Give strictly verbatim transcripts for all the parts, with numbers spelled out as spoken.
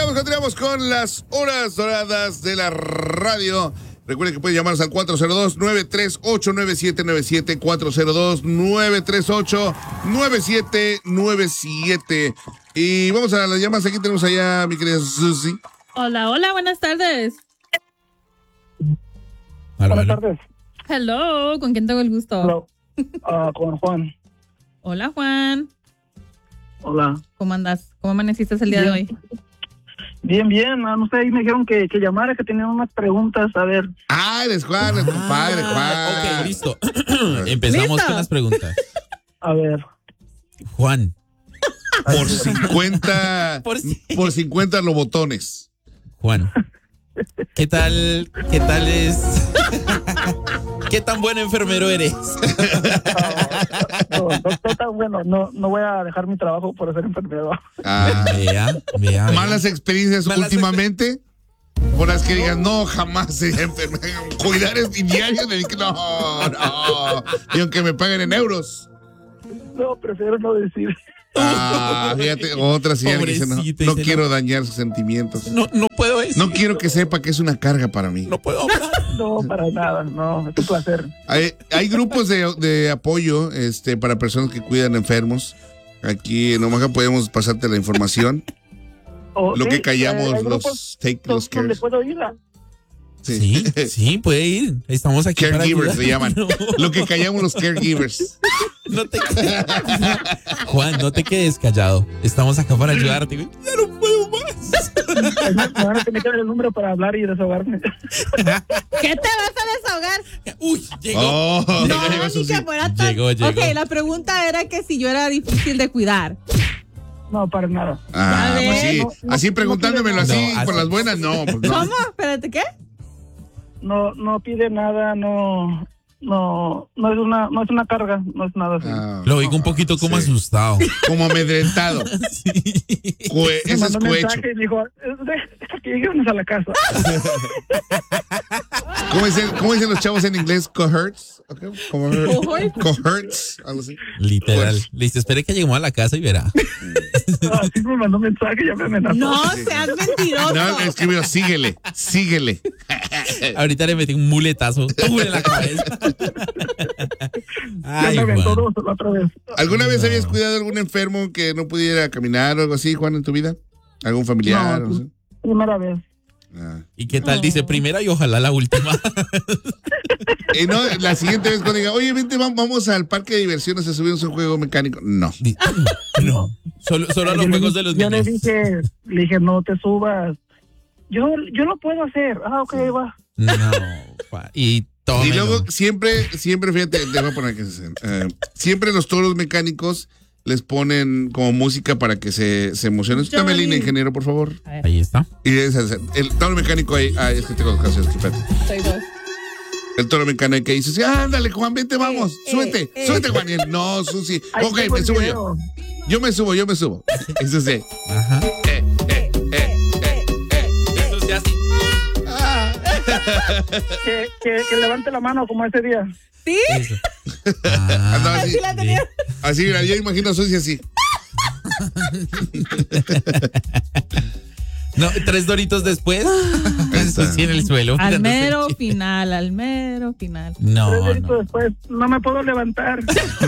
Continuamos, continuamos con las horas doradas de la radio. Recuerden que pueden llamarnos al cuatro cero dos, nueve tres ocho, nueve siete nueve siete, cuatro cero dos, nueve tres ocho, nueve siete nueve siete. Y vamos a las llamadas. Aquí tenemos allá mi querida Susi. Hola, hola, buenas tardes. Buenas tardes. Hello, ¿con quién tengo el gusto? Hello. Uh, con Juan. Hola, Juan. Hola. ¿Cómo andas? ¿Cómo amaneciste el día bien. de hoy? Bien, bien. No sé, ahí me dijeron que, que llamara, que tenían unas preguntas. A ver. Ah, eres Juan, es tu padre, Juan. Ok, listo. Empezamos ¿Listo? con las preguntas. A ver. Juan. Por cincuenta, Por si- por cincuenta lobotones. Juan. ¿Qué tal? ¿Qué tal es? ¿Qué tan buen enfermero eres? No, no, no está tan bueno. No, no voy a dejar mi trabajo por ser enfermero. Ah, Vea, vea, vea. malas experiencias Malas últimamente. Por las que digan, no, jamás sería enfermero. Cuidar es diario. De que no, no. Y aunque me paguen en euros. No, prefiero no decir. Ah, fíjate, otra señora que dice, no, Pobrecita, no dice, quiero no. dañar sus sentimientos. No, no puedo decir. No quiero que sepa que es una carga para mí. No puedo hablar. No, para nada. No, es un placer. Hay, hay grupos de, de apoyo este, para personas que cuidan enfermos. Aquí en Omaha podemos pasarte la información. Oh, Lo sí, que callamos eh, hay los grupos take los donde cares. puedo ir. Sí, sí, puede ir. Estamos aquí para Caregivers ayudar. se llaman. No, Lo que callamos los caregivers. no te Juan, no te quedes callado. Estamos acá para ayudarte. Ya no puedo más. Me van a tener que dar el número para hablar y desahogarme. ¿Qué te vas a desahogar? Uy, llegó. Oh, No, llegó ni Susi. que fuera tan... Llegó, llegó. Ok, la pregunta era que si yo era difícil de cuidar. No, para nada. Ah, A ver. pues sí. No, no, Así no preguntándomelo pide así, nada. No, por así- las buenas, no. Pues no. ¿Cómo? Espérate, ¿qué? No, no pide nada, no, no, no es una, no es una carga, no es nada así. Ah, Lo oigo un poquito como sí. asustado. Como amedrentado. Cue- Me ese es mandó un cohecho. mensaje y me dijo, "Deja que lleguemos a la casa." ¿Cómo dicen, ¿Cómo dicen los chavos en inglés? Cohorts. Okay. Cohort- Cohort. Cohorts. Algo así. Literal. Pues. Le dice, espere que lleguemos a la casa y verá. Así me mandó un mensaje y ya me amenazó. No seas mentiroso. No, escribió, síguele, síguele. Ahorita le metí un muletazo ¡pum! En la cabeza. Ya Ay, me aventó Juan. dos la otra vez. ¿Alguna vez No. habías cuidado a algún enfermo que no pudiera caminar o algo así, Juan, en tu vida? ¿Algún familiar? No, o así? Primera vez. Ah. ¿Y qué tal? Dice primera y ojalá la última. Y no, la siguiente vez cuando diga, oye, vente, va- vamos al parque de diversiones a subirnos un juego mecánico. No. Di- No. Solo, solo a los Yo le- juegos de los Yo le niños. dije, le dije, no te subas. Yo, yo lo puedo hacer. Ah, ok, va. No. pa- Y todo. Y luego siempre, siempre, fíjate, te voy a poner que se- eh, siempre los toros mecánicos les ponen como música para que se, se emocionen. Dame Johnny. línea, ingeniero, por favor. Ahí está. Y es, es- el toro mecánico ahí, ah, es que tengo dos canciones, espérate. Soy dos. El toro mecánico que dice, ándale, Juan, vente, vamos, eh, súbete, eh. súbete, Juan. Y él, no, Susi, Ahí ok, tengo me el subo yo. video. Yo me subo, yo me subo. Eso sí. Ajá. Eh, eh, eh, eh, eh. Eso se hace. Que, que, que levante la mano como ese día. ¿Sí? Eso. Ah, Andaba así, Así la tenía. así, mira, yo imagino a Susi así. no, tres doritos después. Eso sí en el suelo. Al mirándose. mero final, al mero final. No, Tres deditos no. después, no me puedo levantar.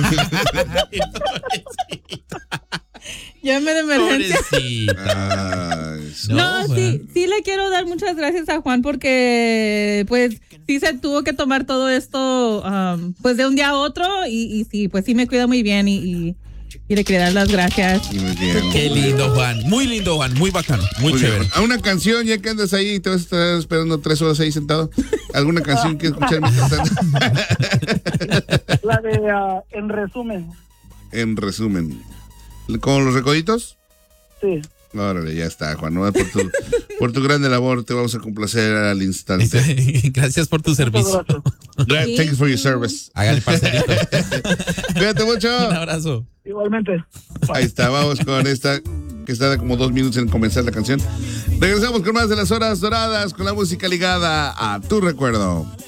Llame de emergencia. Pobrecita. Ay, sí. No, No, sí, Juan. sí le quiero dar muchas gracias a Juan porque pues sí se tuvo que tomar todo esto um, pues de un día a otro y, y sí, pues sí me cuida muy bien y, y, y le quería dar las gracias. Muy bien. Qué lindo, Juan. Muy lindo, Juan. Muy bacano. Muy, Muy bien. chévere. A una canción, ya que andas ahí y te vas a estar esperando tres horas ahí sentado. ¿Alguna canción que escuchar mientras tanto? La de, ah, en resumen, En resumen, ¿con los recoditos? sí. Órale, ya está, Juan. No, por, tu, por tu grande labor te vamos a complacer al instante. Gracias por tu servicio. Gracias. Thank you for your service. Hágale, parcerito. Cuídate mucho. Un abrazo. Igualmente. Ahí está, vamos con esta que está como dos minutos en comenzar la canción. Regresamos con más de las horas doradas con la música ligada a tu recuerdo.